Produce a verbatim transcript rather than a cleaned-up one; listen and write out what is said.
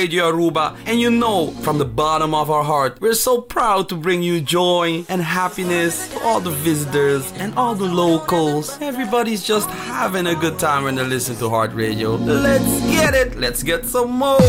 Radio Aruba, and you know, from the bottom of our heart, we're so proud to bring you joy and happiness to all the visitors and all the locals. Everybody's just having a good time when they listen to Heart Radio. Let's get it, let's get some more.